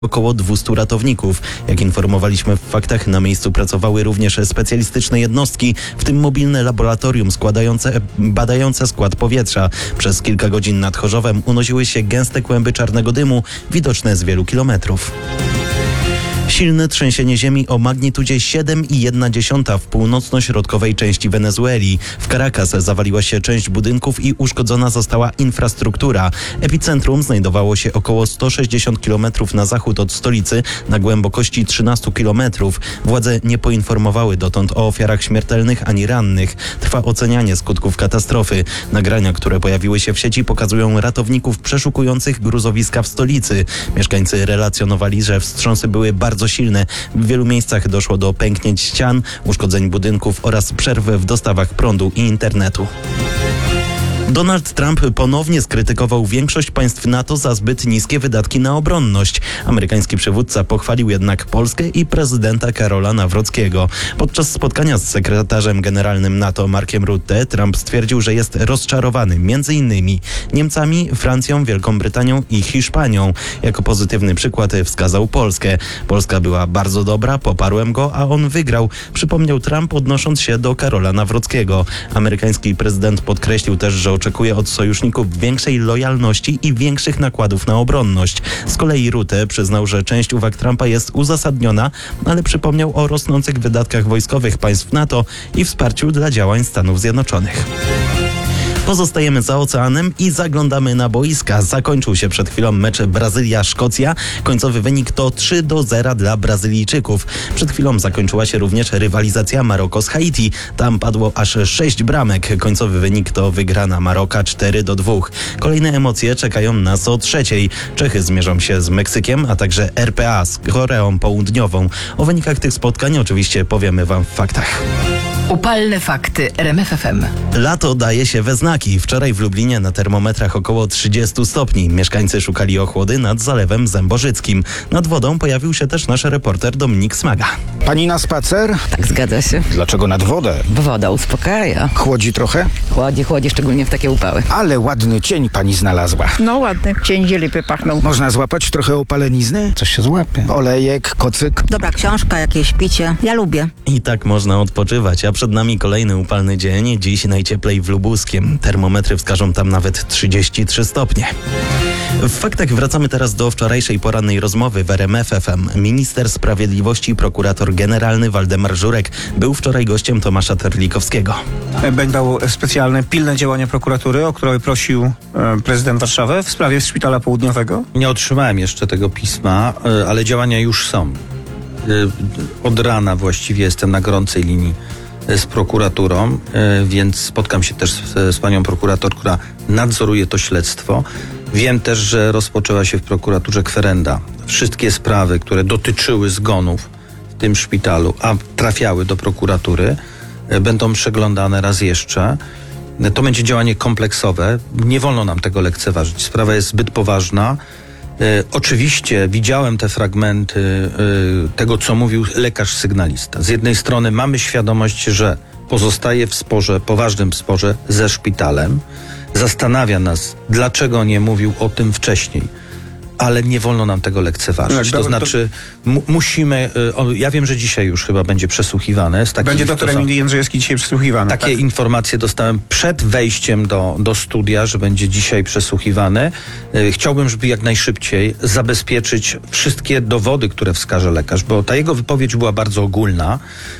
około 200 ratowników. Jak informowaliśmy w faktach, na miejscu pracowały również specjalistyczne jednostki, w tym mobilne laboratorium badające skład powietrza. Przez kilka godzin nad Chorzowem unosiły się gęste kłęby czarnego dymu, widoczne z wielu kilometrów. Silne trzęsienie ziemi o magnitudzie 7,1 w północno-środkowej części Wenezueli. W Caracas zawaliła się część budynków i uszkodzona została infrastruktura. Epicentrum znajdowało się około 160 km na zachód od stolicy, na głębokości 13 km. Władze nie poinformowały dotąd o ofiarach śmiertelnych ani rannych. Trwa ocenianie skutków katastrofy. Nagrania, które pojawiły się w sieci, pokazują ratowników przeszukujących gruzowiska w stolicy. Mieszkańcy relacjonowali, że wstrząsy były bardzo silne. W wielu miejscach doszło do pęknięć ścian, uszkodzeń budynków oraz przerw w dostawach prądu i internetu. Donald Trump ponownie skrytykował większość państw NATO za zbyt niskie wydatki na obronność. Amerykański przywódca pochwalił jednak Polskę i prezydenta Karola Nawrockiego. Podczas spotkania z sekretarzem generalnym NATO Markiem Rutte Trump stwierdził, że jest rozczarowany m.in. Niemcami, Francją, Wielką Brytanią i Hiszpanią. Jako pozytywny przykład wskazał Polskę. Polska była bardzo dobra, poparłem go, a on wygrał, przypomniał Trump, odnosząc się do Karola Nawrockiego. Amerykański prezydent podkreślił też, że oczekuje od sojuszników większej lojalności i większych nakładów na obronność. Z kolei Rutte przyznał, że część uwag Trumpa jest uzasadniona, ale przypomniał o rosnących wydatkach wojskowych państw NATO i wsparciu dla działań Stanów Zjednoczonych. Pozostajemy za oceanem i zaglądamy na boiska. Zakończył się przed chwilą mecz Brazylia-Szkocja. Końcowy wynik to 3-0 dla Brazylijczyków. Przed chwilą zakończyła się również rywalizacja Maroko z Haiti. Tam padło aż 6 bramek. Końcowy wynik to wygrana Maroka 4-2. Kolejne emocje czekają nas o 3:00. Czechy zmierzą się z Meksykiem, a także RPA z Koreą Południową. O wynikach tych spotkań oczywiście powiemy wam w faktach. Upalne fakty RMF FM. Lato daje się we znaki. Wczoraj w Lublinie na termometrach około 30 stopni. Mieszkańcy szukali ochłody nad Zalewem Zębożyckim. Nad wodą pojawił się też nasz reporter Dominik Smaga. Pani na spacer? Tak, zgadza się. Dlaczego nad wodę? Bo woda uspokaja. Chłodzi trochę? Chłodzi, szczególnie w takie upały. Ale ładny cień pani znalazła. No ładny, cień zielipy pachnął. Można złapać trochę opalenizny? Coś się złapie. Olejek, kocyk. Dobra książka, jakieś picie. Ja lubię. I tak można odpoczywać, a przed nami kolejny upalny dzień. Dziś najcieplej w Lubuskiem. Termometry wskażą tam nawet 33 stopnie. W faktach wracamy teraz do wczorajszej porannej rozmowy w RMF FM. Minister Sprawiedliwości, prokurator generalny Waldemar Żurek był wczoraj gościem Tomasza Terlikowskiego. Będą specjalne, pilne działania prokuratury, o które prosił prezydent Warszawy w sprawie Szpitala Południowego? Nie otrzymałem jeszcze tego pisma, ale działania już są. Od rana właściwie jestem na gorącej linii z prokuraturą, więc spotkam się też z panią prokurator, która nadzoruje to śledztwo. Wiem też, że rozpoczęła się w prokuraturze kwerenda. Wszystkie sprawy, które dotyczyły zgonów w tym szpitalu, a trafiały do prokuratury, będą przeglądane raz jeszcze. To będzie działanie kompleksowe. Nie wolno nam tego lekceważyć. Sprawa jest zbyt poważna. Oczywiście widziałem te fragmenty tego, co mówił lekarz sygnalista. Z jednej strony mamy świadomość, że pozostaje w sporze, poważnym sporze ze szpitalem. Zastanawia nas, dlaczego nie mówił o tym wcześniej. Ale nie wolno nam tego lekceważyć. To znaczy, musimy... ja wiem, że dzisiaj już chyba będzie przesłuchiwane. Będzie doktor Emil Jędrzejewski dzisiaj przesłuchiwany. Takie informacje dostałem przed wejściem do studia, że będzie dzisiaj przesłuchiwany. Chciałbym, żeby jak najszybciej zabezpieczyć wszystkie dowody, które wskaże lekarz, bo ta jego wypowiedź była bardzo ogólna.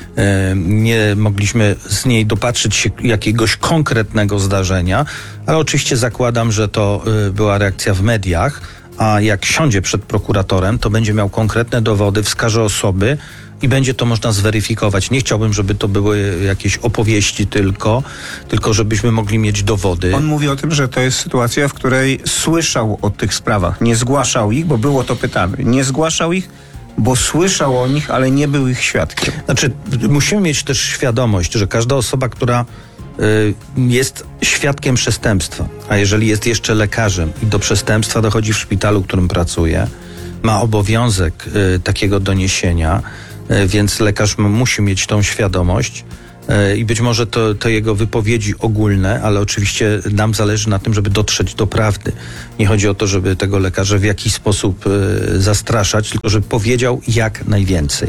Nie mogliśmy z niej dopatrzyć się jakiegoś konkretnego zdarzenia, ale oczywiście zakładam, że to była reakcja w mediach. A jak siądzie przed prokuratorem, to będzie miał konkretne dowody, wskaże osoby i będzie to można zweryfikować. Nie chciałbym, żeby to były jakieś opowieści tylko żebyśmy mogli mieć dowody. On mówi o tym, że to jest sytuacja, w której słyszał o tych sprawach. Nie zgłaszał ich, bo było to pytane. Nie zgłaszał ich, bo słyszał o nich, ale nie był ich świadkiem. Znaczy, musimy mieć też świadomość, że każda osoba, która jest świadkiem przestępstwa, a jeżeli jest jeszcze lekarzem i do przestępstwa dochodzi w szpitalu, w którym pracuje, ma obowiązek takiego doniesienia, więc lekarz musi mieć tą świadomość, I być może to jego wypowiedzi ogólne, ale oczywiście nam zależy na tym, żeby dotrzeć do prawdy. Nie chodzi o to, żeby tego lekarza w jakiś sposób zastraszać, tylko żeby powiedział jak najwięcej.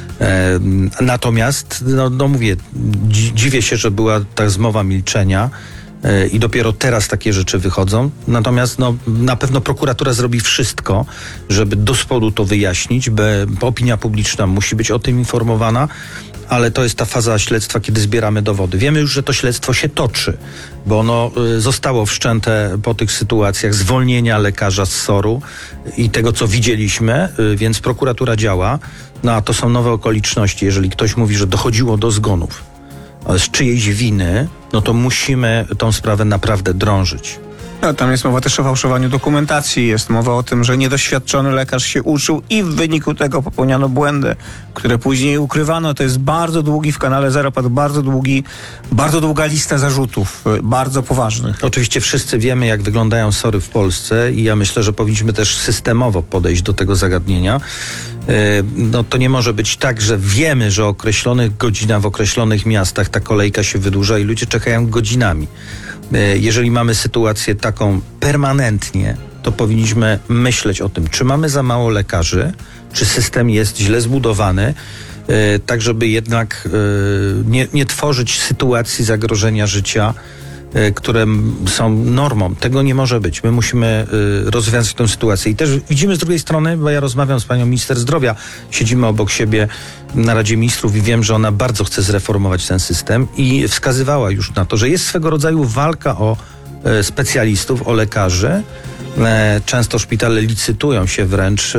Natomiast, no mówię, dziwię się, że była ta zmowa milczenia i dopiero teraz takie rzeczy wychodzą. Natomiast na pewno prokuratura zrobi wszystko, żeby do spodu to wyjaśnić, bo opinia publiczna musi być o tym informowana, ale to jest ta faza śledztwa, kiedy zbieramy dowody. Wiemy już, że to śledztwo się toczy, bo ono zostało wszczęte po tych sytuacjach zwolnienia lekarza z SOR-u i tego, co widzieliśmy, więc prokuratura działa. No a to są nowe okoliczności. Jeżeli ktoś mówi, że dochodziło do zgonów z czyjejś winy, no to musimy tą sprawę naprawdę drążyć. No, tam jest mowa też o fałszowaniu dokumentacji, jest mowa o tym, że niedoświadczony lekarz się uczył i w wyniku tego popełniano błędy, które później ukrywano. To jest bardzo długi w kanale Zero padł bardzo długa lista zarzutów, bardzo poważnych. Oczywiście wszyscy wiemy, jak wyglądają SOR-y w Polsce i ja myślę, że powinniśmy też systemowo podejść do tego zagadnienia. No to nie może być tak, że wiemy, że o określonych godzinach w określonych miastach ta kolejka się wydłuża i ludzie czekają godzinami. Jeżeli mamy sytuację taką permanentnie, to powinniśmy myśleć o tym, czy mamy za mało lekarzy, czy system jest źle zbudowany, tak żeby jednak nie tworzyć sytuacji zagrożenia życia, które są normą. Tego nie może być. My musimy rozwiązać tę sytuację. I też widzimy z drugiej strony, bo ja rozmawiam z panią minister zdrowia, siedzimy obok siebie na Radzie Ministrów i wiem, że ona bardzo chce zreformować ten system i wskazywała już na to, że jest swego rodzaju walka o specjalistów, o lekarzy. Często szpitale licytują się wręcz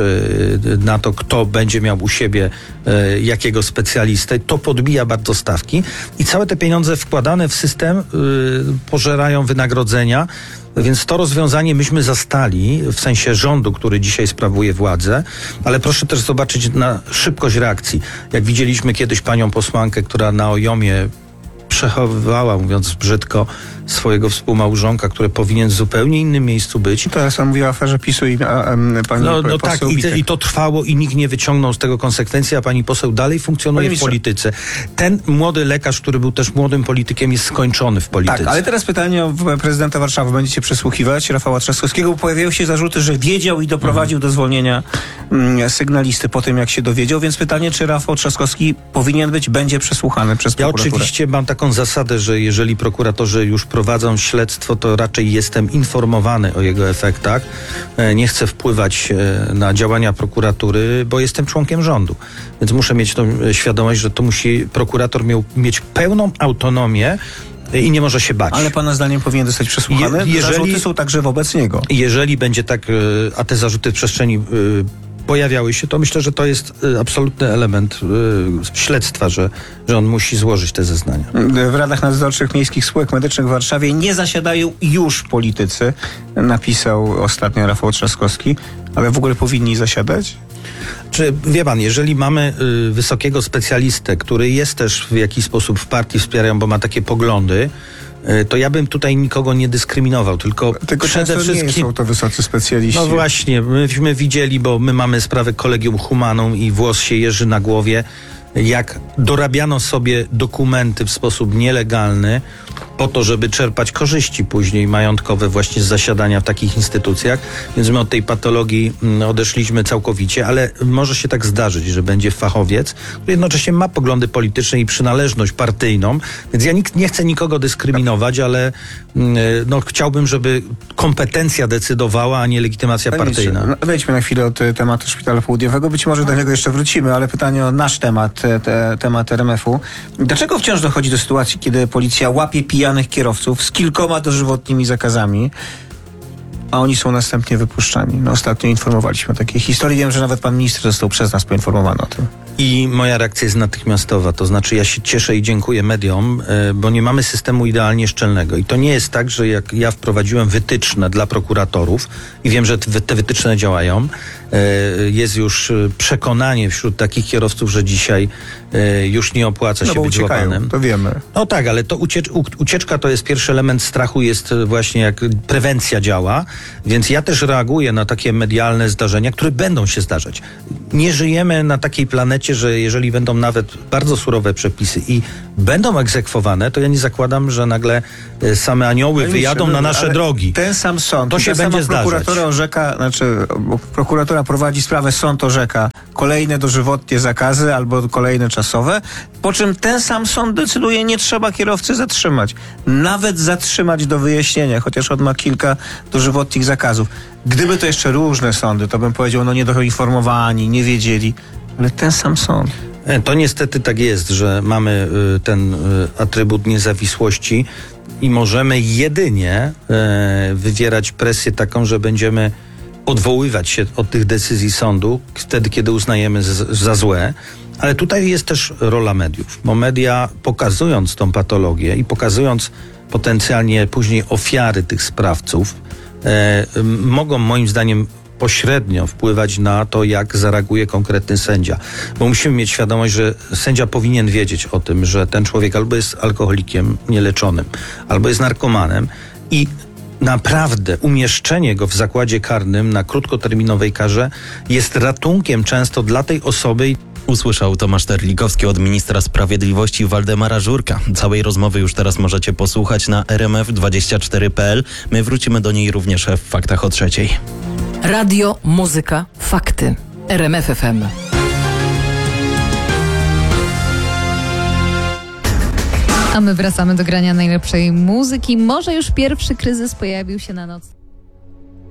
na to, kto będzie miał u siebie jakiego specjalistę. To podbija bardzo stawki i całe te pieniądze wkładane w system pożerają wynagrodzenia. Więc to rozwiązanie myśmy zastali w sensie rządu, który dzisiaj sprawuje władzę, ale proszę też zobaczyć na szybkość reakcji. Jak widzieliśmy kiedyś panią posłankę, która na OJOM-ie przechowywała, mówiąc brzydko, swojego współmałżonka, który powinien w zupełnie innym miejscu być. Teraz pan mówiła o aferze PiS-u i pani No tak, i to trwało i nikt nie wyciągnął z tego konsekwencji, a pani poseł dalej funkcjonuje w polityce. Ten młody lekarz, który był też młodym politykiem, jest skończony w polityce. Tak, ale teraz pytanie o prezydenta Warszawy. Będziecie przesłuchiwać Rafała Trzaskowskiego, bo pojawiały się zarzuty, że wiedział i doprowadził do zwolnienia sygnalisty po tym, jak się dowiedział, więc pytanie, czy Rafał Trzaskowski będzie przesłuchany przez prokuraturę? Ja oczywiście mam taką zasadę, że jeżeli prokuratorzy już prowadzą śledztwo, to raczej jestem informowany o jego efektach. Nie chcę wpływać na działania prokuratury, bo jestem członkiem rządu. Więc muszę mieć tą świadomość, że to musi prokurator mieć pełną autonomię i nie może się bać. Ale pana zdaniem powinien zostać przesłuchany? Zarzuty są także wobec niego. Jeżeli będzie tak, a te zarzuty w przestrzeni pojawiały się, to myślę, że to jest absolutny element śledztwa, że on musi złożyć te zeznania. W radach nadzorczych miejskich spółek medycznych w Warszawie nie zasiadają już politycy, napisał ostatnio Rafał Trzaskowski, ale w ogóle powinni zasiadać? Czy wie pan, jeżeli mamy wysokiego specjalistę, który jest też w jakiś sposób w partii wspierają, bo ma takie poglądy, to ja bym tutaj nikogo nie dyskryminował, tylko przede wszystkim... nie są to wysocy specjaliści. No właśnie, myśmy widzieli, bo my mamy sprawę Collegium Humanum i włos się jeży na głowie, jak dorabiano sobie dokumenty w sposób nielegalny po to, żeby czerpać korzyści później majątkowe właśnie z zasiadania w takich instytucjach. Więc my od tej patologii odeszliśmy całkowicie, ale może się tak zdarzyć, że będzie fachowiec, który jednocześnie ma poglądy polityczne i przynależność partyjną. Więc ja nie chcę nikogo dyskryminować, ale chciałbym, żeby kompetencja decydowała, a nie legitymacja partyjna. Wejdźmy na chwilę od tematu Szpitala Południowego. Być może do niego jeszcze wrócimy, ale pytanie o nasz temat, temat RMF-u. Dlaczego wciąż dochodzi do sytuacji, kiedy policja łapie pijanych kierowców z kilkoma dożywotnimi zakazami, a oni są następnie wypuszczani? No, ostatnio informowaliśmy o takiej historii. Wiem, że nawet pan minister został przez nas poinformowany o tym. I moja reakcja jest natychmiastowa, to znaczy ja się cieszę i dziękuję mediom, bo nie mamy systemu idealnie szczelnego. I to nie jest tak, że jak ja wprowadziłem wytyczne dla prokuratorów i wiem, że te wytyczne działają, jest już przekonanie wśród takich kierowców, że dzisiaj już nie opłaca się być łapanym. To wiemy. No tak, ale to ucieczka to jest pierwszy element strachu, jest właśnie jak prewencja działa, więc ja też reaguję na takie medialne zdarzenia, które będą się zdarzać. Nie żyjemy na takiej planecie, że jeżeli będą nawet bardzo surowe przepisy i będą egzekwowane, to ja nie zakładam, że nagle same anioły wyjadą na nasze ale drogi. Ten sam sąd, To się ta sama będzie zdarzać. prokuratura orzeka, bo prokuratura prowadzi sprawę, sąd orzeka kolejne dożywotnie zakazy albo kolejne czasowe, po czym ten sam sąd decyduje, nie trzeba kierowcy zatrzymać. Nawet zatrzymać do wyjaśnienia, chociaż on ma kilka dożywotnich zakazów. Gdyby to jeszcze różne sądy, to bym powiedział, no niedoinformowani, nie wiedzieli, ale ten sam sąd. To niestety tak jest, że mamy ten atrybut niezawisłości i możemy jedynie wywierać presję taką, że będziemy odwoływać się od tych decyzji sądu wtedy, kiedy uznajemy za złe. Ale tutaj jest też rola mediów, bo media, pokazując tą patologię i pokazując potencjalnie później ofiary tych sprawców, mogą moim zdaniem pośrednio wpływać na to, jak zareaguje konkretny sędzia. Bo musimy mieć świadomość, że sędzia powinien wiedzieć o tym, że ten człowiek albo jest alkoholikiem nieleczonym, albo jest narkomanem i naprawdę umieszczenie go w zakładzie karnym na krótkoterminowej karze jest ratunkiem często dla tej osoby. Usłyszał Tomasz Terlikowski od ministra sprawiedliwości Waldemara Żurka. Całej rozmowy już teraz możecie posłuchać na rmf24.pl. My wrócimy do niej również w Faktach o 3:00. Radio, muzyka, fakty. RMF FM. A my wracamy do grania najlepszej muzyki. Może już pierwszy kryzys pojawił się na noc.